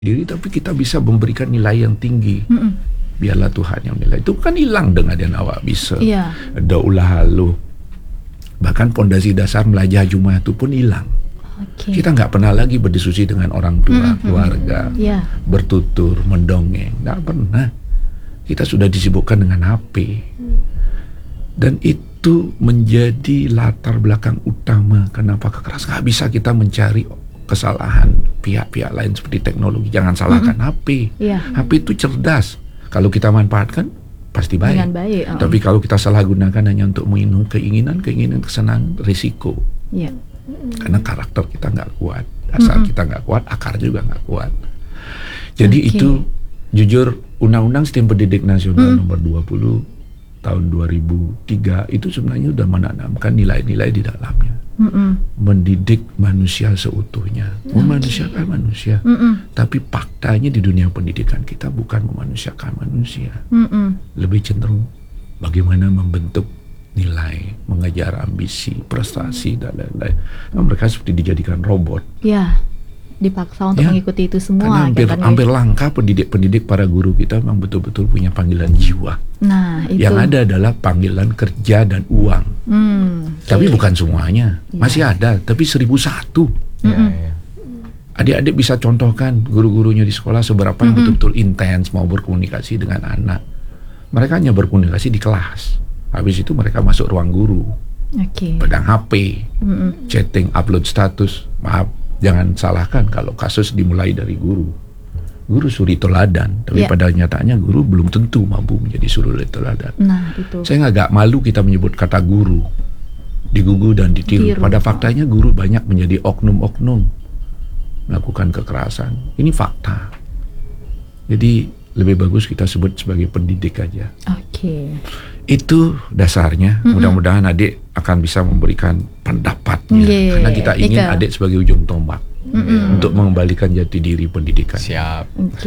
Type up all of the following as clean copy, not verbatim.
diri, tapi kita bisa memberikan nilai yang tinggi. Biarlah Tuhan yang menilai. Itu kan hilang dengan dia awak bisa. Ada ulah halu. Bahkan pondasi dasar melajah Jumat itu pun hilang. Kita nggak pernah lagi berdiskusi dengan orang tua, keluarga, bertutur, mendongeng. Nggak pernah. Kita sudah disibukkan dengan HP. Dan itu menjadi latar belakang utama kenapa kekerasan. Nggak bisa kita mencari kesalahan pihak-pihak lain seperti teknologi. Jangan salahkan HP. HP itu cerdas. Kalau kita manfaatkan pasti baik. Dengan baik. Tapi kalau kita salah gunakan hanya untuk memenuhi keinginan kesenangan, risiko. Karena karakter kita nggak kuat, dasar kita nggak kuat, akar juga nggak kuat. Jadi itu jujur, Undang-Undang Sistem Pendidik Nasional nomor 20 tahun 2003 itu sebenarnya sudah menanamkan nilai-nilai di dalamnya. Mendidik manusia seutuhnya, memanusiakan manusia. Tapi faktanya di dunia pendidikan kita bukan memanusiakan manusia. Lebih cenderung bagaimana membentuk nilai, mengejar ambisi, prestasi dan lain-lain. Nah, mereka seperti dijadikan robot. Dipaksa untuk mengikuti itu semua. Karena hampir langka pendidik para guru kita memang betul-betul punya panggilan jiwa. Nah, itu. Yang ada adalah panggilan kerja dan uang. Tapi bukan semuanya. Masih ada, tapi 1001. Adik-adik bisa contohkan guru-gurunya di sekolah seberapa yang betul-betul intens mau berkomunikasi dengan anak. Mereka hanya berkomunikasi di kelas. Habis itu mereka masuk ruang guru. Pegang HP, chatting, upload status. Maaf, jangan salahkan kalau kasus dimulai dari guru. Guru suri teladan, tapi pada nyatanya guru belum tentu mampu menjadi suri teladan. Nah, itu. Saya agak malu kita menyebut kata guru, digugu dan ditiru. Pada faktanya guru banyak menjadi oknum-oknum melakukan kekerasan. Ini fakta. Jadi lebih bagus kita sebut sebagai pendidik aja. Itu dasarnya. Mudah-mudahan adik akan bisa memberikan pendapatnya, karena kita ingin adik sebagai ujung tombak untuk mengembalikan jati diri pendidikan. Siap.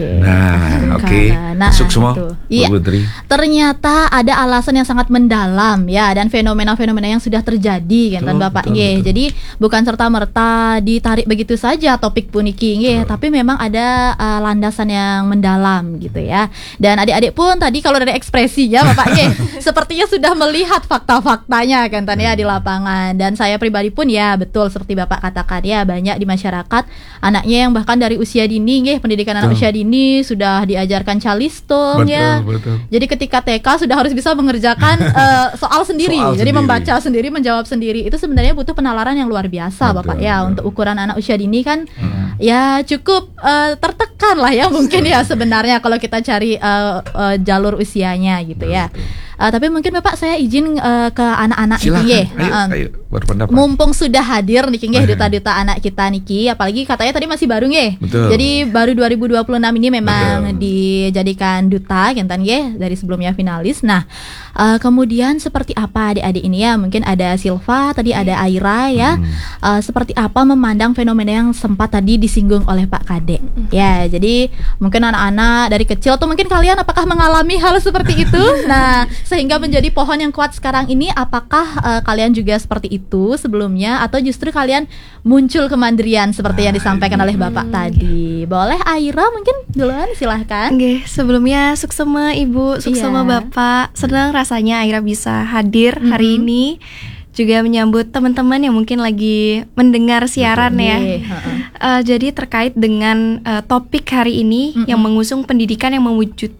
Nah, masuk semua, Bu Putri. Ternyata ada alasan yang sangat mendalam ya, dan fenomena-fenomena yang sudah terjadi kan Bapak. Jadi bukan serta-merta ditarik begitu saja topik puniki, tapi memang ada landasan yang mendalam gitu ya. Dan adik-adik pun tadi kalau dari ekspresinya Bapak sepertinya sudah melihat fakta-faktanya kan ya di lapangan. Dan saya pribadi pun ya betul seperti Bapak katakan ya, banyak di masyarakat anaknya yang bahkan dari usia dini pendidikan anak usia dini sudah diajarkan calistung Jadi ketika TK sudah harus bisa mengerjakan soal sendiri. Jadi membaca sendiri, menjawab sendiri. Itu sebenarnya butuh penalaran yang luar biasa Bapak ya. Untuk ukuran anak usia dini kan ya cukup tertekan lah ya mungkin ya sebenarnya kalau kita cari jalur usianya gitu ya. Tapi mungkin Bapak saya izin ke anak-anak niki ayo berpendapat. Mumpung sudah hadir niki duta-duta anak kita niki, apalagi katanya tadi masih baru Jadi baru 2026 ini memang dijadikan duta dari sebelumnya finalis. Nah, kemudian seperti apa adik-adik ini ya? Mungkin ada Silva, tadi ada Aira ya. Seperti apa memandang fenomena yang sempat tadi disinggung oleh Pak Kadek. Ya, jadi mungkin anak-anak dari kecil tuh mungkin kalian apakah mengalami hal seperti itu? Nah, sehingga menjadi pohon yang kuat sekarang ini, apakah kalian juga seperti itu sebelumnya, atau justru kalian muncul kemandirian seperti yang disampaikan oleh Bapak tadi? Boleh Aira mungkin duluan, silahkan. Sebelumnya suksema Ibu, suksema Bapak. Senang rasanya Aira bisa hadir hari ini, juga menyambut teman-teman yang mungkin lagi mendengar siaran ya. Jadi terkait dengan topik hari ini yang mengusung pendidikan yang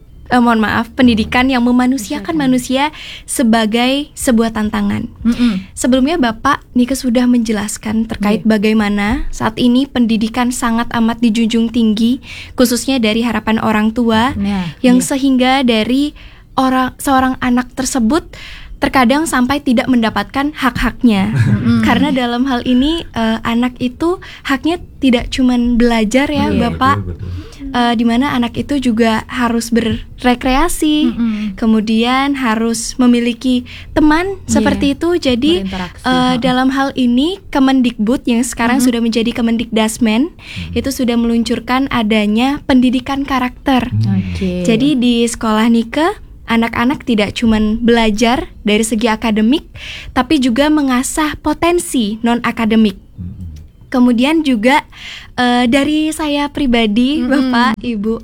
pendidikan yang memanusiakan manusia sebagai sebuah tantangan. Sebelumnya Bapak Nike sudah menjelaskan terkait bagaimana saat ini pendidikan sangat amat dijunjung tinggi, khususnya dari harapan orang tua, yang sehingga dari seorang anak tersebut terkadang sampai tidak mendapatkan hak-haknya. Karena dalam hal ini anak itu haknya tidak cuman belajar ya Bapak, di mana anak itu juga harus berrekreasi, kemudian harus memiliki teman seperti itu. Jadi dalam hal ini Kemendikbud yang sekarang sudah menjadi Kemendikdasmen itu sudah meluncurkan adanya pendidikan karakter. Jadi di sekolah Nike anak-anak tidak cuma belajar dari segi akademik, tapi juga mengasah potensi non-akademik. Kemudian juga dari saya pribadi, Bapak, Ibu,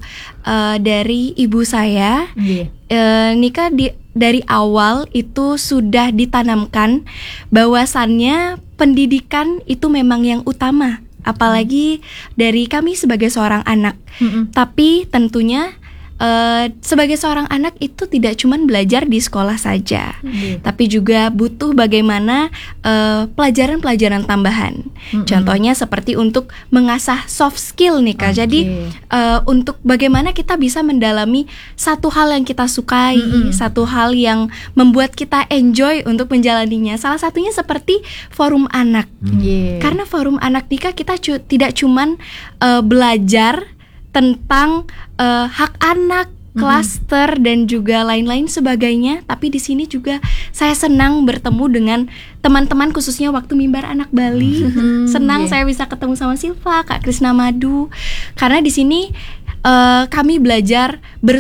dari ibu saya, Nika dari awal itu sudah ditanamkan bahwasannya pendidikan itu memang yang utama, apalagi dari kami sebagai seorang anak. Tapi tentunya sebagai seorang anak itu tidak cuma belajar di sekolah saja, tapi juga butuh bagaimana pelajaran-pelajaran tambahan. Contohnya seperti untuk mengasah soft skill nih Kak. Jadi untuk bagaimana kita bisa mendalami satu hal yang kita sukai, satu hal yang membuat kita enjoy untuk menjalaninya. Salah satunya seperti forum anak. Karena forum anak Nika kita tidak cuman belajar tentang hak anak, klaster dan juga lain-lain sebagainya. Tapi di sini juga saya senang bertemu dengan teman-teman khususnya waktu Mimbar Anak Bali. Senang saya bisa ketemu sama Silva, Kak Krisna Madu. Karena di sini kami belajar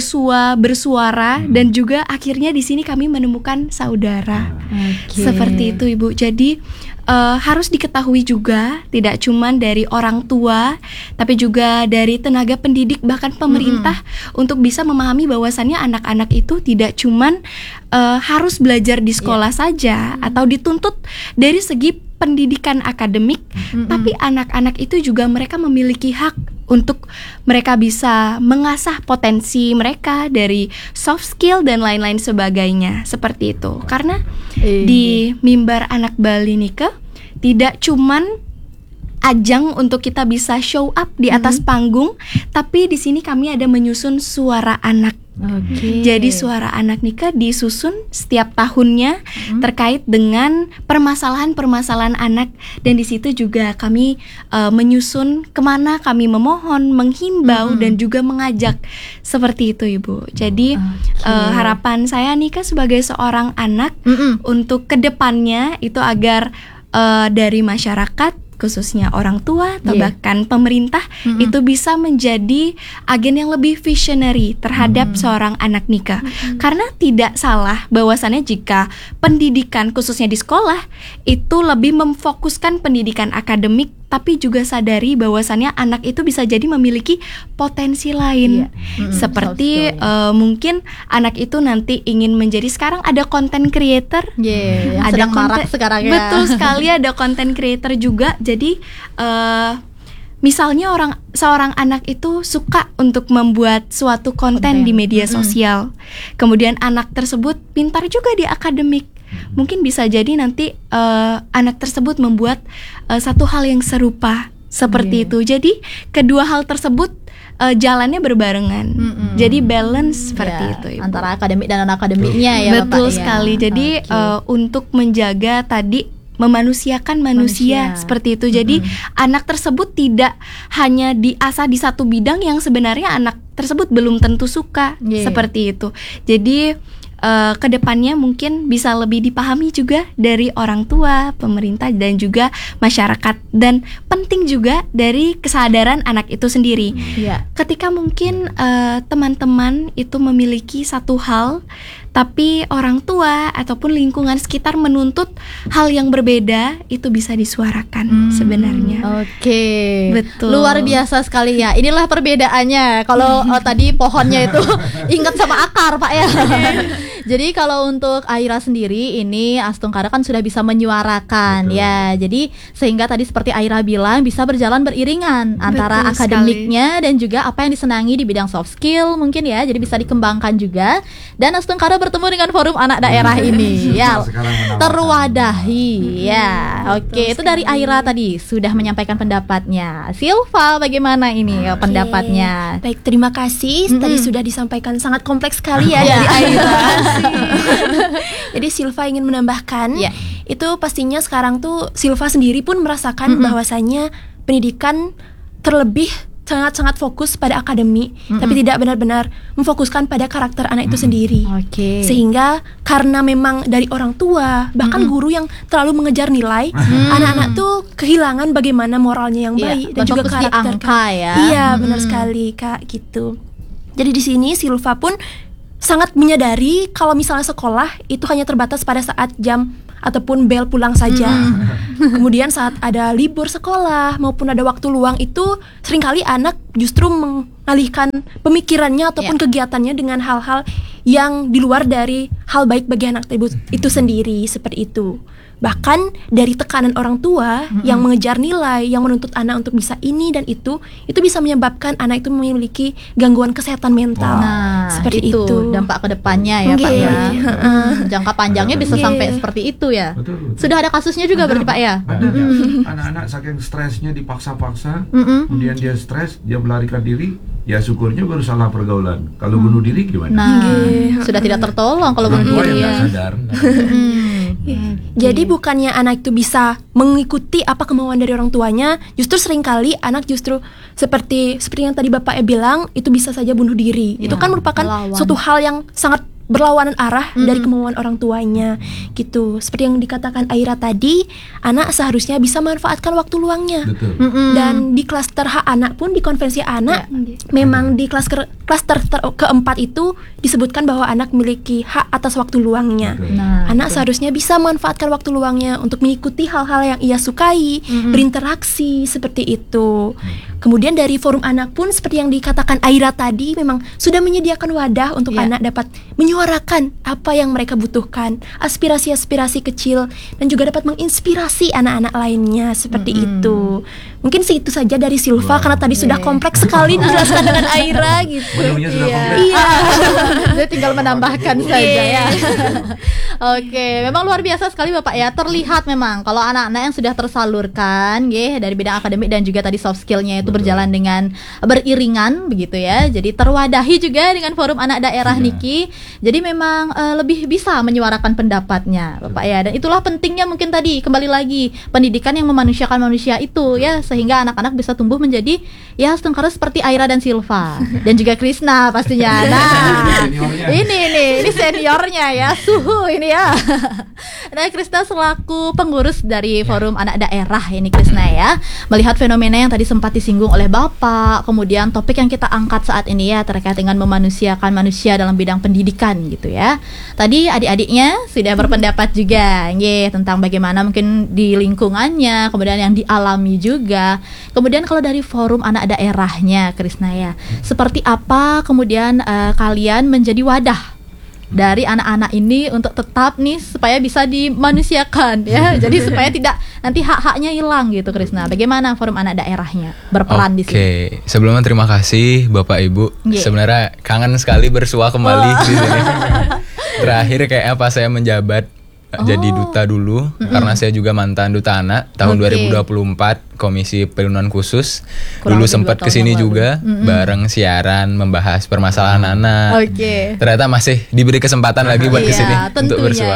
bersuara dan juga akhirnya di sini kami menemukan saudara. Seperti itu Ibu. Jadi harus diketahui juga tidak cuma dari orang tua tapi juga dari tenaga pendidik bahkan pemerintah untuk bisa memahami bahwasannya anak-anak itu tidak cuma harus belajar di sekolah saja atau dituntut dari segi pendidikan akademik, tapi anak-anak itu juga mereka memiliki hak untuk mereka bisa mengasah potensi mereka dari soft skill dan lain-lain sebagainya, seperti itu. Karena di Mimbar Anak Bali Nika tidak cuman ajang untuk kita bisa show up di atas panggung, tapi di sini kami ada menyusun suara anak. Jadi suara anak Nika disusun setiap tahunnya terkait dengan permasalahan-permasalahan anak, dan di situ juga kami menyusun kemana kami memohon, menghimbau dan juga mengajak, seperti itu Ibu. Jadi harapan saya Nika sebagai seorang anak untuk kedepannya itu agar dari masyarakat khususnya orang tua atau bahkan pemerintah itu bisa menjadi agen yang lebih visionary terhadap seorang anak Nika. Karena tidak salah bahwasannya jika pendidikan khususnya di sekolah itu lebih memfokuskan pendidikan akademik, tapi juga sadari bahwasannya anak itu bisa jadi memiliki potensi lain. Seperti mungkin anak itu nanti ingin menjadi, sekarang ada content creator, yang ada sedang marak sekarang ya. Betul sekali, ada content creator juga. Jadi misalnya seorang anak itu suka untuk membuat suatu konten di media sosial, kemudian anak tersebut pintar juga di akademik, mungkin bisa jadi nanti anak tersebut membuat satu hal yang serupa, seperti itu. Jadi kedua hal tersebut jalannya berbarengan, jadi balance seperti itu Ibu. Antara akademik dan non-akademiknya ya Bapak. Betul sekali. Jadi untuk menjaga tadi memanusiakan manusia seperti itu. Jadi anak tersebut tidak hanya diasah di satu bidang yang sebenarnya anak tersebut belum tentu suka, seperti itu. Jadi kedepannya mungkin bisa lebih dipahami juga dari orang tua, pemerintah dan juga masyarakat, dan penting juga dari kesadaran anak itu sendiri. Ketika mungkin teman-teman itu memiliki satu hal tapi orang tua ataupun lingkungan sekitar menuntut hal yang berbeda, itu bisa disuarakan sebenarnya. Betul. Luar biasa sekali ya. Inilah perbedaannya. Kalau tadi pohonnya itu ingat sama akar Pak ya. Jadi kalau untuk Aira sendiri ini Astungkara kan sudah bisa menyuarakan ya. Jadi sehingga tadi seperti Aira bilang bisa berjalan beriringan antara akademiknya dan juga apa yang disenangi di bidang soft skill mungkin ya. Jadi bisa dikembangkan juga. Dan Astungkara bertemu dengan forum anak daerah ini ya, terwadahi ya. Itu dari Aira tadi sudah menyampaikan pendapatnya. Silva bagaimana ini pendapatnya? Baik, terima kasih. Tadi sudah disampaikan sangat kompleks sekali ya dari Aira. Jadi Silva ingin menambahkan itu pastinya sekarang tuh Silva sendiri pun merasakan bahwasannya pendidikan terlebih sangat-sangat fokus pada akademik, tapi tidak benar-benar memfokuskan pada karakter anak itu sendiri. Sehingga karena memang dari orang tua, bahkan guru yang terlalu mengejar nilai, anak-anak tuh kehilangan bagaimana moralnya yang baik dan juga karakter. Iya, benar sekali Kak, gitu. Jadi di sini Silva pun sangat menyadari kalau misalnya sekolah itu hanya terbatas pada saat jam ataupun bel pulang saja. Kemudian saat ada libur sekolah maupun ada waktu luang itu seringkali anak justru mengalihkan pemikirannya ataupun kegiatannya dengan hal-hal yang di luar dari hal baik bagi anak itu sendiri, seperti itu. Bahkan dari tekanan orang tua yang mengejar nilai, yang menuntut anak untuk bisa ini dan itu bisa menyebabkan anak itu memiliki gangguan kesehatan mental. Nah, seperti itu dampak kedepannya ya Pak ya. Jangka panjangnya bisa sampai seperti itu ya. Betul. Sudah ada kasusnya juga berarti Pak ya. Anak-anak saking stresnya dipaksa-paksa, kemudian dia stres, dia melarikan diri. Ya syukurnya baru salah pergaulan. Kalau bunuh diri gimana? Nah, sudah tidak tertolong kalau bunuh diri ya. Sadar. Jadi bukannya anak itu bisa mengikuti apa kemauan dari orang tuanya, justru seringkali anak justru seperti yang tadi Bapak bilang, itu bisa saja bunuh diri. Itu kan merupakan suatu hal yang sangat berlawanan arah dari kemauan orang tuanya gitu. Seperti yang dikatakan Aira tadi, anak seharusnya bisa memanfaatkan waktu luangnya. Betul. Dan di klaster hak anak pun, di konvensi anak, memang di klaster keempat itu disebutkan bahwa anak memiliki hak atas waktu luangnya. Anak seharusnya bisa memanfaatkan waktu luangnya untuk mengikuti hal-hal yang ia sukai, berinteraksi seperti itu. Kemudian dari forum anak pun seperti yang dikatakan Aira tadi, memang sudah menyediakan wadah untuk anak dapat menyuarakan apa yang mereka butuhkan, aspirasi-aspirasi kecil, dan juga dapat menginspirasi anak-anak lainnya seperti itu. Mungkin segitu saja dari Silva karena tadi sudah kompleks sekali dijelaskan dengan Aira gitu. Menunya sudah kompleks. Iya. Jadi tinggal menambahkan saja ya. Oke, memang luar biasa sekali Bapak ya. Terlihat memang kalau anak-anak yang sudah tersalurkan dari bidang akademik dan juga tadi soft skill-nya itu berjalan dengan beriringan begitu ya. Jadi terwadahi juga dengan forum anak daerah Niki. Jadi memang lebih bisa menyuarakan pendapatnya Bapak ya. Dan itulah pentingnya mungkin tadi kembali lagi pendidikan yang memanusiakan manusia itu ya, sehingga anak-anak bisa tumbuh menjadi ya setengkara seperti Aira dan Silva dan juga Krisna pastinya. Nah, ini seniornya ya, suhu ini ya. Nah, Krisna selaku pengurus dari forum anak daerah ini Krisna ya, melihat fenomena yang tadi sempat disinggung oleh Bapak, kemudian topik yang kita angkat saat ini ya terkait dengan memanusiakan manusia dalam bidang pendidikan gitu ya. Tadi adik-adiknya sudah berpendapat juga tentang bagaimana mungkin di lingkungannya, kemudian yang dialami juga. Kemudian kalau dari forum anak daerahnya Krisna ya, seperti apa kemudian kalian menjadi wadah dari anak-anak ini untuk tetap nih supaya bisa dimanusiakan ya. Jadi supaya tidak nanti hak-haknya hilang gitu Krisna. Bagaimana forum anak daerahnya berperan di sini? Oke, sebelumnya terima kasih Bapak Ibu. Sebenarnya kangen sekali bersua kembali di sini. Terakhir kayaknya pas saya menjabat jadi duta dulu, karena saya juga mantan duta anak tahun 2024 Komisi Perlindungan Khusus. Dulu sempat kesini juga bareng siaran membahas permasalahan anak. Ternyata masih diberi kesempatan lagi buat kesini untuk bersua.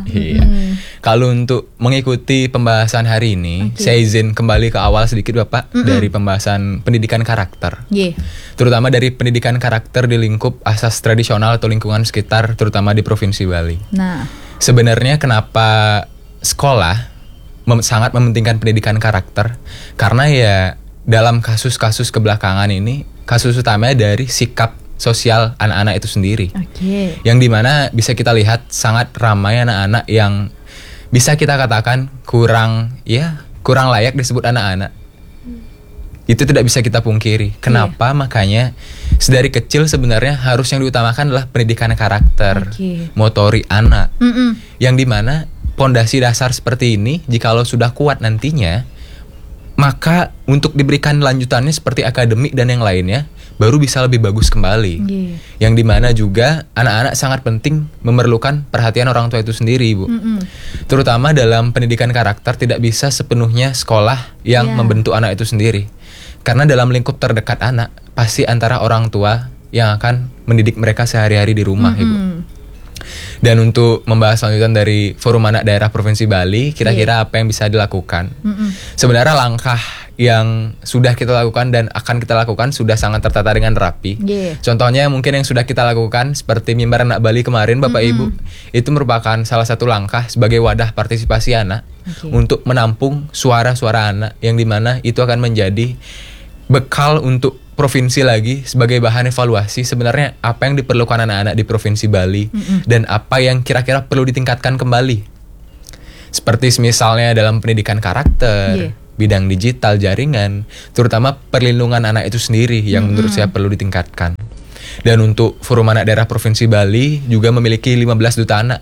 Kalau untuk mengikuti pembahasan hari ini, saya izin kembali ke awal sedikit Bapak dari pembahasan pendidikan karakter. Terutama dari pendidikan karakter di lingkup asas tradisional atau lingkungan sekitar, terutama di Provinsi Bali. Sebenarnya kenapa sekolah sangat mementingkan pendidikan karakter? Karena ya dalam kasus-kasus kebelakangan ini, kasus utamanya dari sikap sosial anak-anak itu sendiri. Yang dimana bisa kita lihat sangat ramai anak-anak yang bisa kita katakan kurang layak disebut anak-anak. Itu tidak bisa kita pungkiri. Kenapa? Makanya sedari kecil sebenarnya harus yang diutamakan adalah pendidikan karakter, motori anak. Yang dimana pondasi dasar seperti ini, jikalau sudah kuat nantinya, maka untuk diberikan lanjutannya seperti akademik dan yang lainnya, baru bisa lebih bagus kembali. Yang dimana juga anak-anak sangat penting memerlukan perhatian orang tua itu sendiri, Ibu. Terutama dalam pendidikan karakter tidak bisa sepenuhnya sekolah yang membentuk anak itu sendiri. Karena dalam lingkup terdekat anak, pasti antara orang tua yang akan mendidik mereka sehari-hari di rumah, Ibu. Dan untuk membahas lanjutan dari Forum Anak Daerah Provinsi Bali, kira-kira apa yang bisa dilakukan? Sebenarnya langkah yang sudah kita lakukan dan akan kita lakukan sudah sangat tertata dengan rapi. Contohnya mungkin yang sudah kita lakukan seperti Mimbar Anak Bali kemarin, Bapak Ibu, itu merupakan salah satu langkah sebagai wadah partisipasi anak untuk menampung suara-suara anak, yang dimana itu akan menjadi bekal untuk provinsi lagi sebagai bahan evaluasi sebenarnya apa yang diperlukan anak-anak di Provinsi Bali dan apa yang kira-kira perlu ditingkatkan kembali. Seperti misalnya dalam pendidikan karakter, bidang digital, jaringan, terutama perlindungan anak itu sendiri yang menurut saya perlu ditingkatkan. Dan untuk Forum Anak Daerah Provinsi Bali juga memiliki 15 duta anak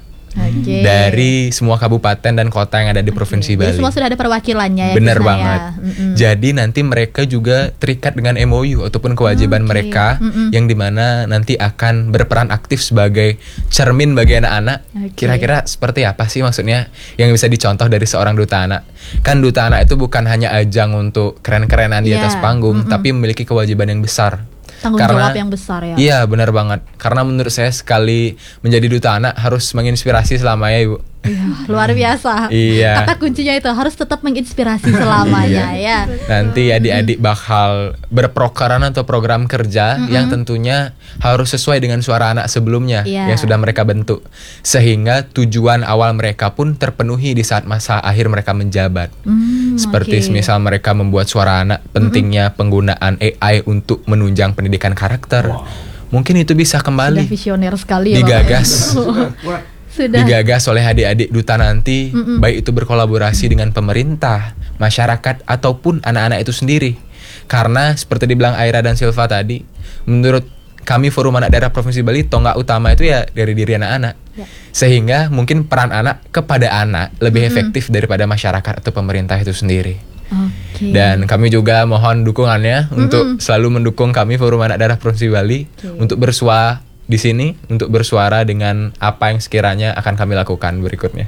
dari semua kabupaten dan kota yang ada di Provinsi Bali. Jadi semua sudah ada perwakilannya ya. Benar banget. Jadi nanti mereka juga terikat dengan MOU ataupun kewajiban mereka yang dimana nanti akan berperan aktif sebagai cermin bagi anak-anak. Kira-kira seperti apa sih maksudnya yang bisa dicontoh dari seorang duta anak? Kan duta anak itu bukan hanya ajang untuk keren-kerenan di atas panggung, tapi memiliki kewajiban yang besar. Tanggung jawab yang besar ya. Iya benar banget. Karena menurut saya sekali menjadi duta anak harus menginspirasi selamanya, Ibu. Iya, luar biasa. Iya. Kata kuncinya itu harus tetap menginspirasi selamanya ya. Nanti adik-adik bakal berprogram atau program kerja yang tentunya harus sesuai dengan suara anak sebelumnya yang sudah mereka bentuk. Sehingga tujuan awal mereka pun terpenuhi di saat masa akhir mereka menjabat. Seperti misal mereka membuat suara anak, pentingnya penggunaan AI untuk menunjang pendidikan karakter. Mungkin itu bisa kembali sudah visioner sekali digagas. Sudah Digagas oleh adik-adik duta nanti, baik itu berkolaborasi dengan pemerintah, masyarakat, ataupun anak-anak itu sendiri. Karena seperti dibilang Aira dan Silva tadi, menurut kami Forum Anak Daerah Provinsi Bali, tonggak utama itu ya dari diri anak-anak. Sehingga mungkin peran anak kepada anak lebih efektif daripada masyarakat atau pemerintah itu sendiri. Dan kami juga mohon dukungannya untuk selalu mendukung kami Forum Anak Daerah Provinsi Bali untuk bersuara di sini, untuk bersuara dengan apa yang sekiranya akan kami lakukan berikutnya.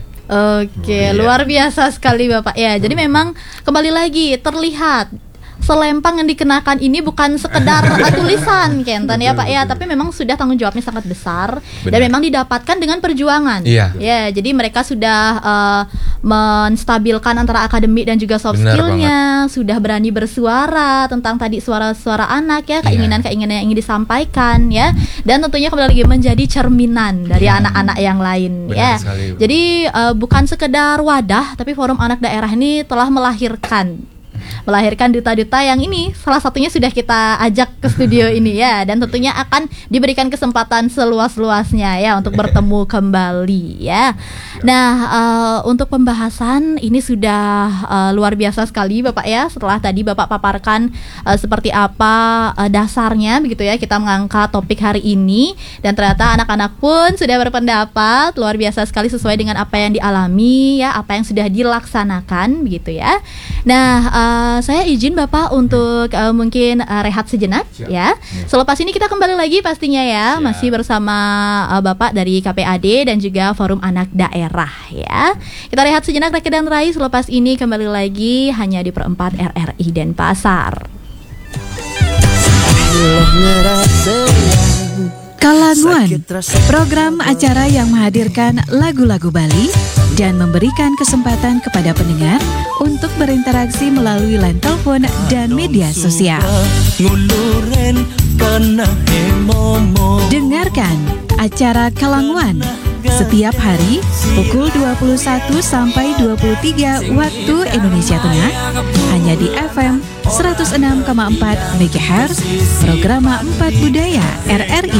Luar biasa sekali Bapak ya. Jadi memang kembali lagi terlihat selempang yang dikenakan ini bukan sekedar tulisan Kenten ya Pak ya, tapi memang sudah tanggung jawabnya sangat besar. Dan memang didapatkan dengan perjuangan. Ya, jadi mereka sudah menstabilkan antara akademik dan juga soft skillnya, sudah berani bersuara tentang tadi suara-suara anak ya, keinginan-keinginan yang ingin disampaikan ya, dan tentunya kembali lagi menjadi cerminan dari anak-anak yang lain. Benar sekali, Bu. Jadi bukan sekedar wadah, tapi Forum Anak Daerah ini telah melahirkan duta-duta yang ini salah satunya sudah kita ajak ke studio ini ya, dan tentunya akan diberikan kesempatan seluas-luasnya ya untuk bertemu kembali ya. Nah, untuk pembahasan ini sudah luar biasa sekali Bapak ya. Setelah tadi Bapak paparkan seperti apa dasarnya begitu ya, kita mengangkat topik hari ini, dan ternyata anak-anak pun sudah berpendapat luar biasa sekali sesuai dengan apa yang dialami ya, apa yang sudah dilaksanakan begitu ya. Nah, saya izin Bapak untuk mungkin rehat sejenak ya. Selepas ini kita kembali lagi pastinya ya, masih bersama Bapak dari KPAD dan juga Forum Anak Daerah ya. Kita rehat sejenak Rake dan Rai, selepas ini kembali lagi hanya di Perempat RRI Denpasar. Kalanguan, program acara yang menghadirkan lagu-lagu Bali dan memberikan kesempatan kepada pendengar untuk berinteraksi melalui line telepon dan media sosial. Dengarkan acara Kalanguan setiap hari pukul 21 sampai 23 waktu Indonesia Tengah hanya di FM 106,4 MHz, Programa 4 Budaya RRI